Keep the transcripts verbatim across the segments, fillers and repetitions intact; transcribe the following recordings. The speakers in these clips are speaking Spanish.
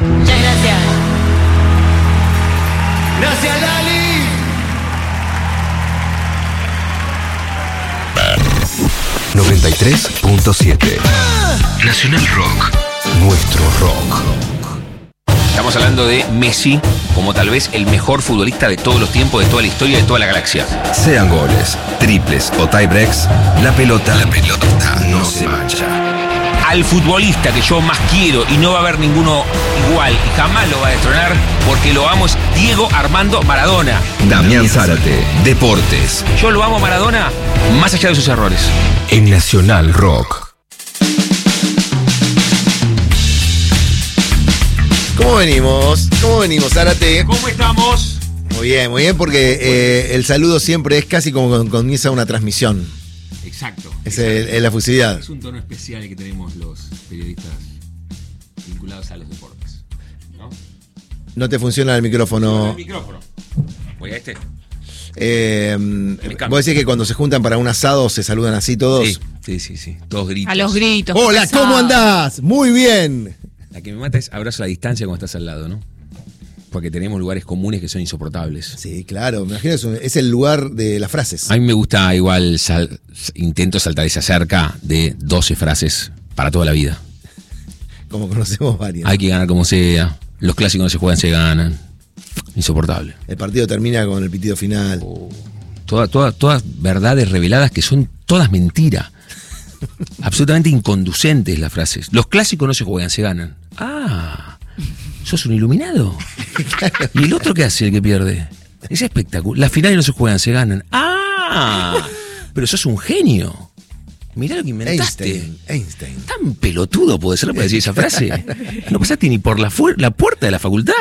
Muchas gracias. Gracias, Lali. noventa y tres punto siete Nacional Rock. Nuestro rock. Estamos hablando de Messi como tal vez el mejor futbolista de todos los tiempos, de toda la historia, de toda la galaxia. Sean goles, triples o tiebreaks, la pelota, la pelota no se mancha. Al futbolista que yo más quiero y no va a haber ninguno igual y jamás lo va a destronar porque lo amo es Diego Armando Maradona. Damián Zárate, Deportes. Yo lo amo a Maradona más allá de sus errores. En Nacional Rock. ¿Cómo venimos? ¿Cómo venimos, Zárate? ¿Cómo estamos? Muy bien, muy bien, porque eh, el saludo siempre es casi como cuando comienza una transmisión. Exacto. Es el, el, la fusividad. Es un tono especial que tenemos los periodistas vinculados a los deportes, ¿no? No te funciona el micrófono. El micrófono. Voy a este. Eh, ¿Vos decís que cuando se juntan para un asado se saludan así todos? Sí, sí, sí, sí. Todos gritos. A los gritos. Hola, pesado. ¿cómo andás? Muy bien. La que me mata es abrazo a la distancia cuando estás al lado, ¿no? Porque tenemos lugares comunes que son insoportables. Sí, claro, me imagino es, un, es el lugar de las frases. A mí me gusta igual, sal, intento saltar esa cerca de doce frases para toda la vida. Como conocemos varias. Hay que ganar como sea, los clásicos no se juegan, se ganan. Insoportable. El partido termina con el pitido final. Oh, toda, toda, todas verdades reveladas que son todas mentiras. Absolutamente inconducentes las frases. Los clásicos no se juegan, se ganan. Ah, ¿sos un iluminado? ¿Y el otro qué hace, el que pierde? Es espectacular. Las finales no se juegan, se ganan. Ah, pero sos un genio. Mirá lo que inventaste. Einstein, Einstein. Tan pelotudo puede ser para decir esa frase. No pasaste ni por la, fu- la puerta de la facultad.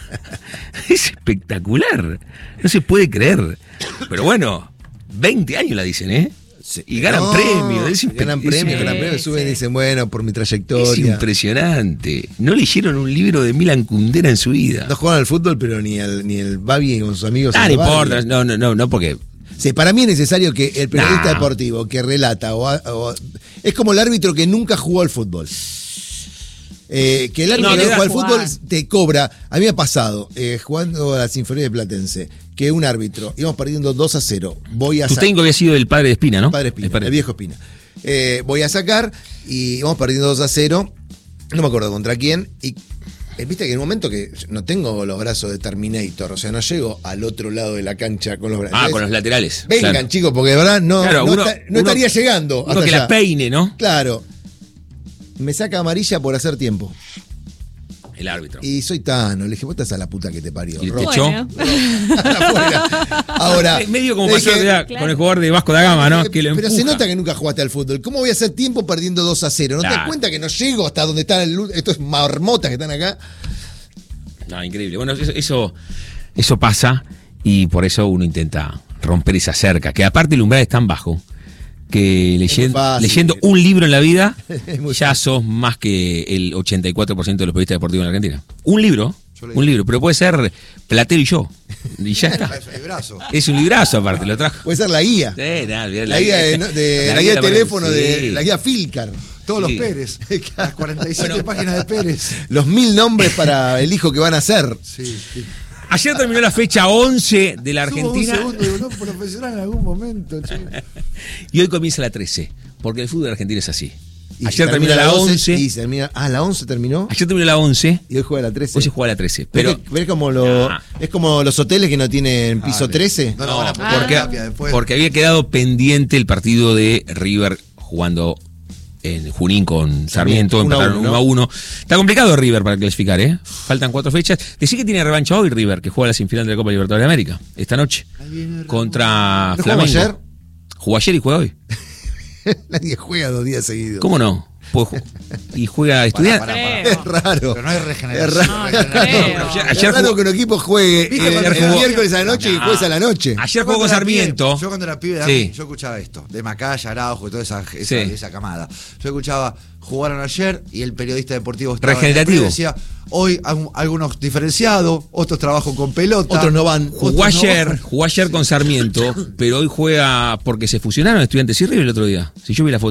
Es espectacular. No se puede creer. Pero bueno, veinte años la dicen, ¿eh? Sí. Y ganan No, premios. Es impe- ganan premios, es- ganan premios, suben y sí. dicen, bueno, por mi Es trayectoria. impresionante. No leyeron un libro de Milan Kundera en su vida. No juegan al fútbol, pero ni el, ni el Babi con sus amigos. Ah, en no el importa. barrio. No, no, no, no, porque. Sí, para mí es necesario que el periodista Nah. deportivo que relata o, o- es como el árbitro que nunca jugó al fútbol. Eh, que el árbitro No, que le nunca da jugó al jugar. fútbol te cobra. A mí me ha pasado, eh, jugando a las inferiores de Platense, que un árbitro, íbamos perdiendo dos a cero. Voy a Tu sa- técnico había sido el padre de Espina, ¿no? Padre Espina, El padre- el viejo Espina. Eh, voy a sacar y vamos perdiendo dos a cero. No me acuerdo contra quién. Y eh, viste que en un momento que no tengo los brazos de Terminator, o sea, no llego al otro lado de la cancha con los brazos. Ah, con los laterales. Vengan, claro. chicos, porque de verdad no, Claro, no, uno- está- no uno- estaría llegando. Uno hasta que allá. la peine, ¿no? Claro. Me saca amarilla por hacer tiempo. El árbitro. Y soy Tano. Le dije, vos estás a la puta que te parió. Y te Rock. echó. Bueno. Afuera. Ahora. Eh, Medio como le pasó dije, ya claro. con el jugador de Vasco da Gama, ¿no? Que lo pero se empuja. nota que nunca jugaste al fútbol. ¿Cómo voy a hacer tiempo perdiendo dos a cero? ¿No te das Claro. cuenta que no llego hasta donde están el, estos marmotas que están acá? No, increíble. Bueno, eso, eso, eso pasa y por eso uno intenta romper esa cerca, que aparte el umbral es tan bajo que leyen- fácil. leyendo un libro en la vida Es muy ya fácil. sos más que el ochenta y cuatro por ciento de los periodistas deportivos en la Argentina. Un libro, un libro, pero puede ser Platero y yo. Y ya está. Es un librazo aparte, lo trajo. Puede ser la guía. Sí, nada, olvidate, La guía de, de- la guía de la- teléfono sí. de la guía Filcar. Todos Sí. los Pérez. Las cuarenta y siete páginas de Pérez. Los mil nombres para el hijo que van a ser. Sí, sí. Ayer terminó la fecha once de la Somos Argentina un segundo de un profesional en algún momento, che. y hoy comienza la trece, porque el fútbol argentino es así. Y Ayer se terminó termina la once. Y se termina, ah, la once terminó. Ayer terminó la once. Y hoy juega la trece. Hoy se juega la trece. Pero Pero. ¿ves como lo, Nah. es como los hoteles que no tienen piso Ah, trece? No, lo van a No, poner porque, en terapia después. porque había quedado pendiente el partido de River jugando en Junín con Sarmiento, uno a empataron uno, uno a uno. Está complicado River para clasificar, ¿eh? Faltan cuatro fechas. Decí que tiene revancha hoy River, que juega la semifinal de la Copa Libertadores de América, esta noche, Ahí viene el contra ¿No jugamos Flamengo. ayer? Jugó ayer y juega hoy. Nadie juega dos días seguidos. ¿Cómo no? Pues ju- y juega estudiante. Pará, pará, Es Creo. raro. Pero no hay Es regeneración. raro. No, no hay no creo. regeneración. Ayer- Es ayer raro jugó- que un equipo juegue ¿Viste eh, cuando el jugó- miércoles a la noche y No. juegues a la noche. Ayer Yo jugó con cuando era Sarmiento. pibe- Yo cuando era pibe, Sí. yo escuchaba esto, de Macaya, Araujo y toda esa, esa, Sí. esa camada. Yo escuchaba, jugaron ayer y el periodista deportivo estaba Regenerativo. en el predio y decía, hoy algún- algunos diferenciados, otros trabajan con pelota. Otros no van. Jugó otros no ayer, van. jugó ayer con Sarmiento, pero hoy juega porque se fusionaron Estudiantes y River el otro día. Si yo vi la foto.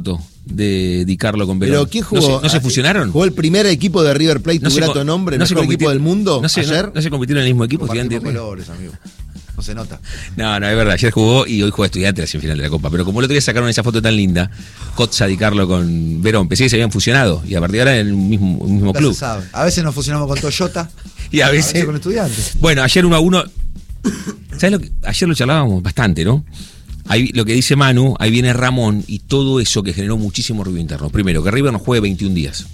de Di Carlo con Verón. ¿Pero quién jugó? ¿No se, no se fusionaron? ¿Jugó el primer equipo de River Plate, tu No se grato co- nombre, no el se mejor compiti- equipo del mundo no se, ayer? No, no se compitieron en el mismo equipo, Estudiante. Compartimos colores, amigo. No se nota. No, no, es verdad. Ayer jugó y hoy juega Estudiante la semifinal de la Copa. Pero como el otro día sacaron esa foto tan linda, Cotza, Di Carlo con Verón, pensé que se habían fusionado y a partir de ahora en el mismo, el mismo Nunca club. se sabe. A veces nos fusionamos con Toyota, Y a a veces. veces con Estudiantes. Bueno, ayer uno a uno. ¿Sabes lo que? Ayer lo charlábamos bastante, ¿no? Ahí lo que dice Manu, ahí viene Ramón y todo eso que generó muchísimo ruido interno. Primero, que River no juegue veintiún días.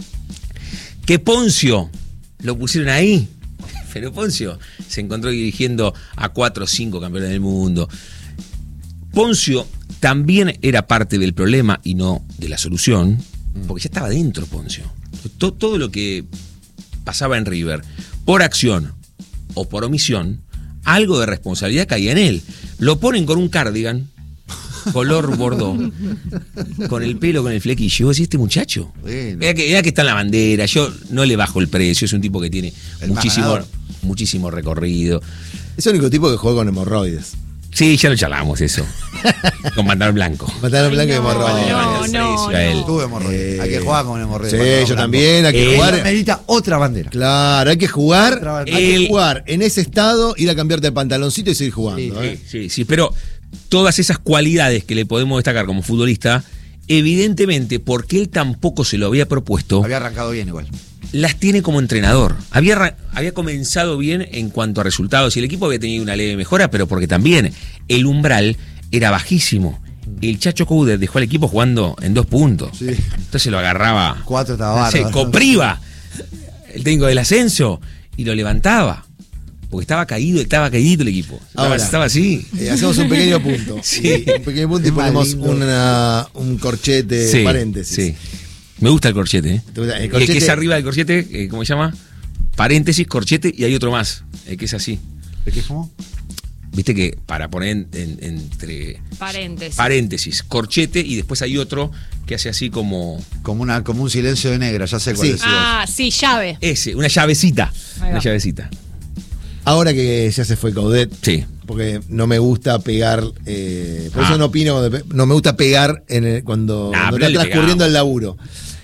Que Poncio lo pusieron ahí. Pero Poncio se encontró dirigiendo a cuatro o cinco campeones del mundo. Poncio también era parte del problema y no de la solución, porque ya estaba dentro Poncio. Todo, todo lo que pasaba en River, por acción o por omisión, algo de responsabilidad caía en él. Lo ponen con un cardigan, color bordó, con el pelo, con el flequillo. Y vos decís, este muchacho, Bueno. vea que, vea que está en la bandera, yo no le bajo el precio, es un tipo que tiene El más muchísimo, ganador. muchísimo recorrido. Es el único tipo que jugó con hemorroides. Sí, ya lo charlamos eso. Con pantalón blanco. Pantalón blanco y no, hemorroides. no, no, a él. no. Tuve hemorroides. Eh, Hay que jugar con hemorroides. Sí, yo también, hay que Eh, jugar. Merita otra bandera. Claro, hay que jugar, Otra hay vez. que El- jugar en ese estado, ir a cambiarte el pantaloncito y seguir jugando. ¿eh? Sí, sí, sí, pero todas esas cualidades que le podemos destacar como futbolista, evidentemente, porque él tampoco se lo había propuesto, Había arrancado bien igual. las tiene como entrenador. Había, arran- había comenzado bien en cuanto a resultados y el equipo había tenido una leve mejora, pero porque también el umbral era bajísimo. El Chacho Coudet dejó al equipo jugando en dos puntos. Sí. Entonces lo agarraba. Cuatro estaba Se bárbaro. Copriva, el técnico del ascenso, y lo levantaba. Porque estaba caído, estaba caído el equipo. Estaba, Ahora. estaba así. Eh, hacemos un pequeño punto. Sí. Y un pequeño punto y Es más ponemos lindo. una, un corchete, Sí, paréntesis. sí. Me gusta el corchete, ¿eh? ¿Te gusta? El El corchete- que es arriba del corchete, eh, ¿cómo se llama? Paréntesis, corchete y hay otro más, el que es así. ¿De qué es como? Viste que para poner en- en- entre Paréntesis. paréntesis, corchete y después hay otro que hace así como Como, una, como un silencio de negra, ya sé cuál Sí. decís vos. Ah, sí, llave. ese, una llavecita. Ahí Una va. llavecita. Ahora que ya se fue Coudet, Sí. porque no me gusta pegar, eh, por Ah. eso no opino, de pe- no me gusta pegar en el- cuando, Nah, cuando pero está le transcurriendo pegamos. el laburo.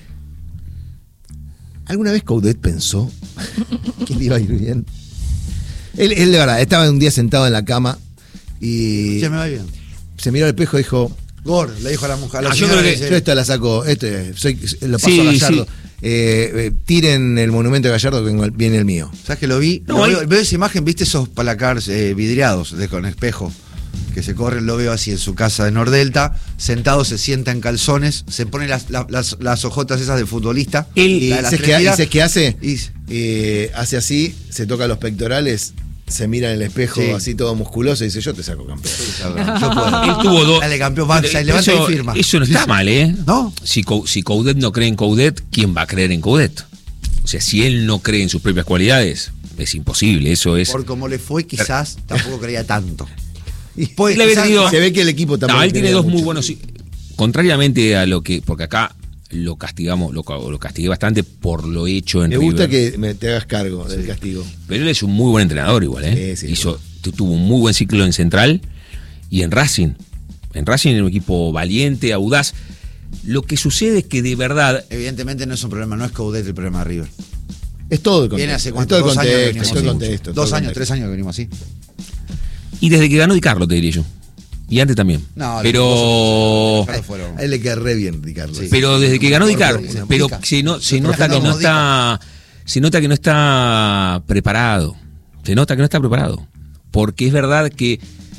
¿Alguna vez Coudet pensó que le iba a ir bien? Él, él de verdad, estaba un día sentado en la cama y Ya me va bien. se miró al espejo y dijo, Gor, le dijo a la mujer. A la Ah, yo señora, creo que- dice, yo esto la saco, esto es- soy, lo paso Sí, a Gallardo. sí. Eh, eh, tiren el monumento de Gallardo que vengo- viene el mío. ¿Sabes que lo vi? No, Lo hay- veo, veo esa imagen, ¿viste esos palacars eh, vidriados de, con espejo? Que se corren, lo veo así en su casa de Nordelta, sentado, se sienta en calzones, se pone las, las, las, las ojotas esas de futbolista. Él- Y la de las ¿sabes tres qué, tiras, ¿sabes qué hace? y- Eh, hace así, se toca los pectorales, se mira en el espejo Sí. así todo musculoso y dice, yo te saco campeón. Yo puedo. Él tuvo dos. Dale, campeón, va, se levanta eso, y firma. Eso no Sí, está sí. mal, ¿eh? ¿No? Si, Cou- si Coudet no cree en Coudet, ¿quién va a creer en Coudet? O sea, si él no cree en sus propias cualidades, es imposible. Eso es. Por como le fue, quizás tampoco creía tanto. Y Pues, Le había quizás- tenido- se ve que el equipo también. No, él tiene tenía dos mucho. muy buenos. Contrariamente a lo que. Porque acá lo castigamos, lo, lo castigué bastante por lo hecho en Me gusta River. que me, te hagas cargo del castigo. Pero él es un muy buen entrenador igual, ¿eh? Sí, sí, Hizo, tu- tuvo un muy buen ciclo en Central y en Racing. En Racing era un equipo valiente, audaz. Lo que sucede es que de verdad. Evidentemente no es un problema, no es Coudet el problema de River. Es todo el contexto. Viene hace es cuánto, todo el dos años que contexto, venimos es todo el así. contexto, todo Dos el años, contexto. tres años que venimos así. Y desde que ganó Di Carlo, te diría yo. Y antes también. No, pero. los cosas fueron- A él le queda re bien, Ricardo. Sí. Pero desde que ganó Di Carlo. Se Pero pica. se, no, se Se nota que no como está. Se nota que no está preparado. Se nota que no está preparado. Porque es verdad que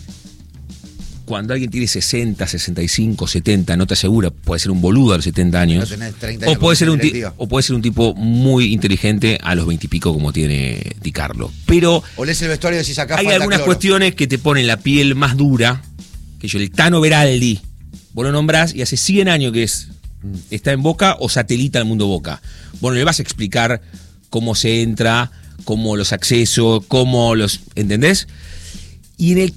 cuando alguien tiene sesenta, sesenta y cinco, setenta, no te asegura, puede ser un boludo a los setenta años. No tenés treinta O años puede, con ser un ti- directiva. o puede ser un tipo muy inteligente a los veintipico como tiene Di Carlo. Pero O lees el vestuario y decís acá hay falta algunas cloro. cuestiones que te ponen la piel más dura. Que yo, el Tano Beraldi, vos lo nombrás y hace cien años que es está en Boca o satelita al mundo Boca. Bueno, le vas a explicar cómo se entra, cómo los accesos, cómo los... ¿Entendés? Y en el...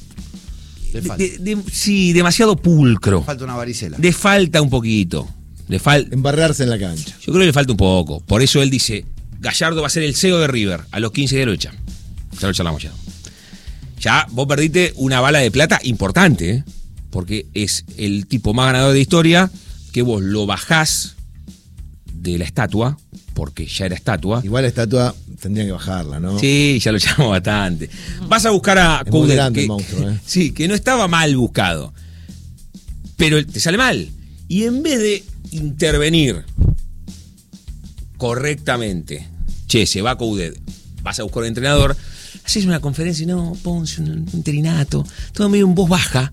Le falta. de- de- sí, demasiado pulcro. Falta una varicela. Le falta un poquito. Le falta... Embarrarse en la cancha. Yo creo que le falta un poco. Por eso él dice, Gallardo va a ser el C E O de River. A los quince días lo echan. Ya lo charlamos ya. Ya vos perdiste una bala de plata importante, ¿eh? Porque es el tipo más ganador de historia, que vos lo bajás de la estatua, porque ya era estatua. Igual la estatua tendría que bajarla, ¿no? Sí, ya lo llamo bastante. Vas a buscar a Es muy Coudet, grande que, el monstruo, ¿eh? sí, que no estaba mal buscado, pero te sale mal. Y en vez de intervenir correctamente, che, se va Coudet, vas a buscar un entrenador, haces una conferencia, no, Ponce, un interinato, todo medio en voz baja.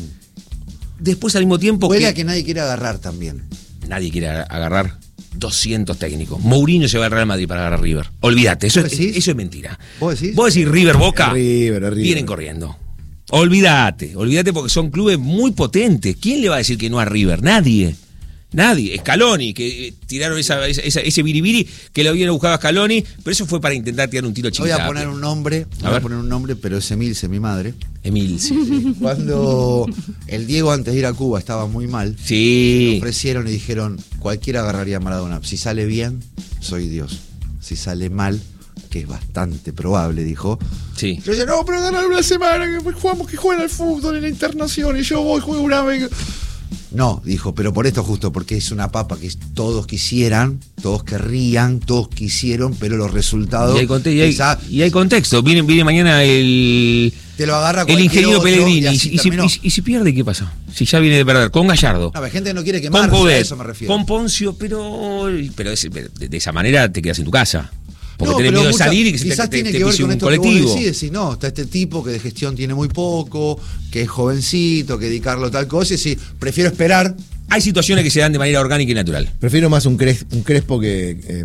Después al mismo tiempo Huele que a que nadie quiere agarrar también. nadie quiere agarrar doscientos técnicos. Mourinho se va al Real Madrid para agarrar a River. Olvídate, eso, ¿Vos es, decís? eso es mentira. ¿Vos decís? Vos decís River Boca, Es River, es River. vienen corriendo. Olvídate, olvídate porque son clubes muy potentes. ¿Quién le va a decir que no a River? Nadie. Nadie. Scaloni, que eh, tiraron esa, esa, esa- ese biribiri que lo habían buscado a Scaloni, pero eso fue para intentar tirar un tiro No chiquito. voy a poner un nombre, no A voy a ver. poner un nombre, pero es Emilce, mi madre. Emil, sí. Cuando el Diego antes de ir a Cuba estaba muy mal, le Sí. ofrecieron y dijeron, cualquiera agarraría a Maradona. Si sale bien, soy Dios. Si sale mal, que es bastante probable, dijo. Sí. Yo decía, no, pero ganar una semana, que jugamos que juegan al fútbol en la internación y yo voy, juego una vez. No, dijo, pero por esto justo, porque es una papa que todos quisieran, todos querrían, todos quisieron, pero los resultados... Y hay, conte- y hay- quizá y hay contexto. Viene, viene mañana el, te lo agarra el cualquier ingeniero otro, Pellegrini. y Y, así si- y si, terminó. y si- y si pierde, ¿qué pasa? Si ya viene de perder. Con Gallardo. No, hay gente que no quiere Con quemarse, a Coudet, eso me refiero. con Poncio, pero, pero es- de, de esa manera te quedas en tu casa. Porque No, tenés pero miedo de mucha- salir y que se te, quizás te, tiene te que ver pise con un esto que colectivo. vos decís, si no, está este tipo que de gestión tiene muy poco, que es jovencito, que dedicarlo a tal cosa, y si prefiero esperar. Hay situaciones que se dan de manera orgánica y natural. Prefiero más un, cres- un Crespo que, eh,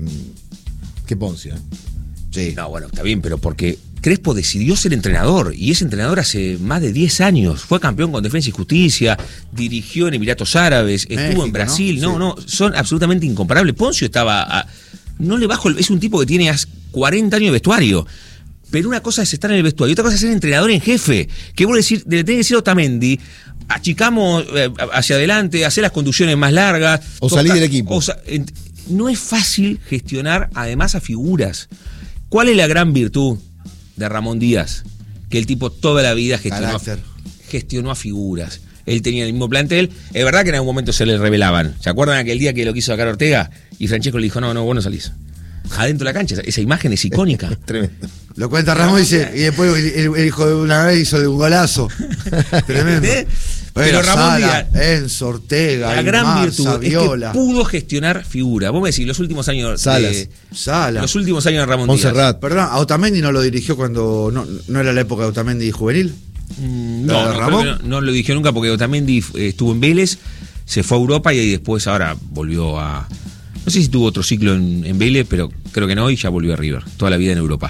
que Poncio. ¿eh? Sí. No, bueno, está bien, pero porque Crespo decidió ser entrenador y es entrenador hace más de diez años. Fue campeón con Defensa y Justicia, dirigió en Emiratos Árabes, estuvo México, en Brasil. ¿no? No, Sí. no, son absolutamente incomparables. Poncio estaba. A, no le bajo. el- Es un tipo que tiene as- cuarenta años de vestuario. Pero una cosa es estar en el vestuario y otra cosa es ser entrenador en jefe. Que vos decir, debe tener que ser Otamendi. Achicamos eh, hacia adelante, hacer las conducciones más largas. O salir del equipo. o sa- ent- no es fácil gestionar además a figuras. ¿Cuál es la gran virtud de Ramón Díaz? Que el tipo toda la vida gestionó, Carácter. gestionó a figuras. Él tenía el mismo plantel. Es verdad que en algún momento se le revelaban. ¿Se acuerdan aquel día que lo quiso sacar Ortega? Y Francesco le dijo, no, no, vos no salís. Adentro de la cancha. Esa imagen es icónica. Tremendo. Lo cuenta Ramón y dice, y después el, el- el hijo de una vez hizo de un golazo. Tremendo. ¿Eh? Pero Pero Ramón Sala, Díaz- Enzo, Ortega, La gran Ilmar, virtud Saviola, es que pudo gestionar figuras. Vos me decís, los últimos años Salas. de, Sala. los últimos años de Ramón Montserrat. Perdón, ¿a Otamendi no lo dirigió cuando no, no era la época de Otamendi juvenil? Díaz. Mm, ¿La No, de no, creo Ramón? que no, no lo dirigió nunca porque Otamendi eh, estuvo en Vélez, se fue a Europa y ahí después ahora volvió a... No sé si tuvo otro ciclo en, en Vélez, pero creo que no, y ya volvió a River, toda la vida en Europa.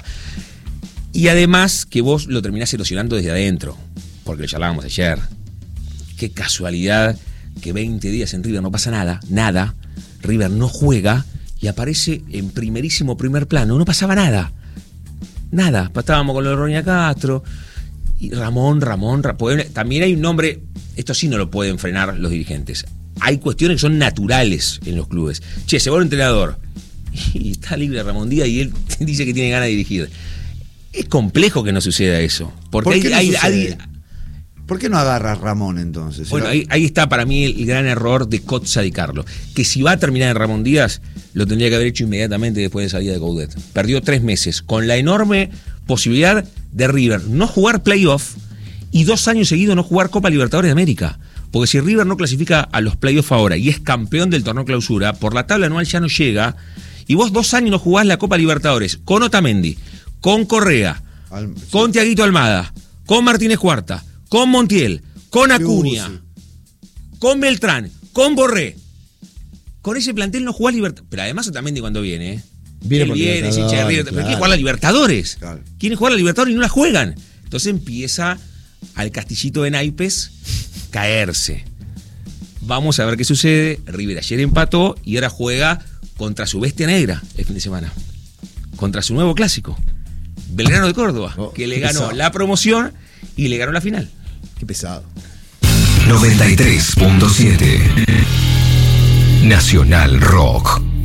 Y además que vos lo terminás erosionando desde adentro, porque lo charlábamos ayer. Qué casualidad que veinte días en River no pasa nada, nada. River no juega y aparece en primerísimo primer plano, no pasaba nada. Nada, estábamos con lo de Roña Castro y Ramón, Ramón, Ra- pueden- también hay un nombre, esto sí no lo pueden frenar los dirigentes. Hay cuestiones que son naturales en los clubes. Che, se va un entrenador y está libre Ramón Díaz y él dice que tiene ganas de dirigir. Es complejo que no suceda eso. Porque ¿Por qué hay, no hay- sucede? hay- ¿Por qué no agarra a Ramón entonces? bueno, Era- ahí, ahí está para mí el gran error de Cotza Di Carlo. Que si va a terminar en Ramón Díaz, lo tendría que haber hecho inmediatamente después de salida de Coudet. Perdió tres meses, con la enorme posibilidad de River no jugar playoff y dos años seguidos no jugar Copa Libertadores de América. Porque si River no clasifica a los playoffs ahora y es campeón del torneo clausura, por la tabla anual ya no llega, y vos dos años no jugás la Copa Libertadores con Otamendi, con Correa, Al- sí. con Tiaguito Almada, con Martínez Cuarta, con Montiel, con Acuña, Sí. con Beltrán, con Borré. Con ese plantel no jugás Libertadores. Pero además Otamendi cuando viene, ¿eh? Viene Él por viene, es hincha de Libertadores, River, pero quiere claro. jugar la Libertadores. Claro. Quieren jugar la Libertadores y no la juegan. Entonces empieza al castillito de naipes caerse. Vamos a ver qué sucede. River ayer empató y ahora juega contra su bestia negra el fin de semana. Contra su nuevo clásico. Belgrano de Córdoba, Oh, que le qué ganó pesado. la promoción y le ganó la final. Qué pesado. noventa y tres punto siete Nacional Rock.